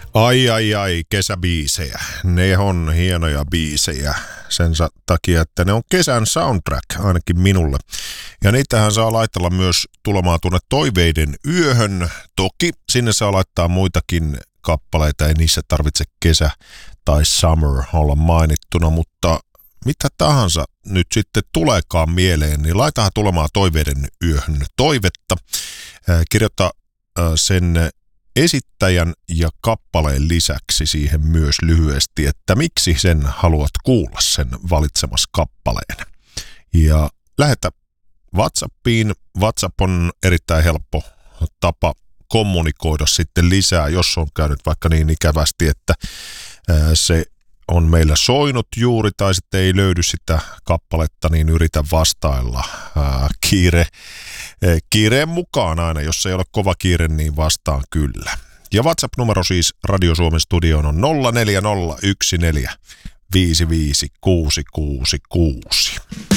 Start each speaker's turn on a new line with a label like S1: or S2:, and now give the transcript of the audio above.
S1: Ai, kesäbiisejä. Ne on hienoja biisejä sen takia, että ne on kesän soundtrack, ainakin minulle. Ja niitähän saa laitella myös tulemaan tuonne toiveiden yöhön. Toki sinne saa laittaa muitakin kappaleita, ei niissä tarvitse kesä tai summer olla mainittuna, mutta mitä tahansa nyt sitten tuleekaan mieleen, niin laitahan tulemaan toiveiden yöhön toivetta. Kirjoita sen esittäjän ja kappaleen lisäksi siihen myös lyhyesti, että miksi sen haluat kuulla, sen valitsemas kappaleen. Ja lähetä WhatsAppiin. WhatsApp on erittäin helppo tapa kommunikoida sitten lisää, jos on käynyt vaikka niin ikävästi, että se on meillä soinut juuri tai sitten ei löydy sitä kappaletta, niin yritä vastailla kiireen mukaan aina. Jos ei ole kova kiire, niin vastaan kyllä. Ja WhatsApp-numero siis Radio Suomen studioon on 0401455666.